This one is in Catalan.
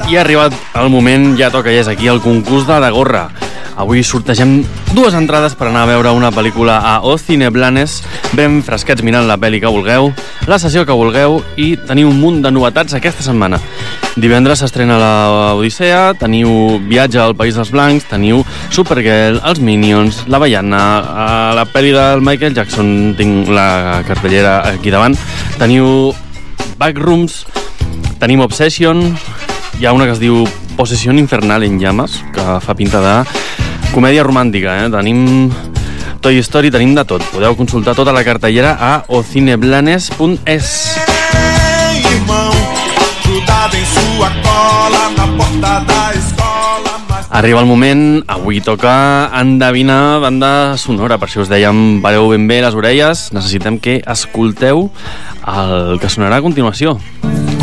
I ha arribat el moment, ja toca, ja és aquí, el concurs de la gorra. Avui sortegem 2 entrades per anar a veure una pel·lícula a O Cine Blanes, ben fresquets mirant la pel·li que vulgueu, la sessió que vulgueu, i teniu un munt de novetats aquesta setmana. Divendres s'estrena l'Odissea, teniu Viatge al País dels Blancs, teniu Supergirl, els Minions, la Baiana, la pel·li del Michael Jackson, tinc la cartellera aquí davant, teniu Backrooms, tenim Obsession, hi ha una que es diu Possession Infernal en Llamas, que fa pinta de comèdia romàntica, Tenim Toy Story, tenim de tot. Podeu consultar tota la cartellera a ocineblanes.es. Arriba el moment, avui toca endevinar banda sonora, per si us dèiem pareu ben bé les orelles, necessitem que escolteu el que sonarà a continuació.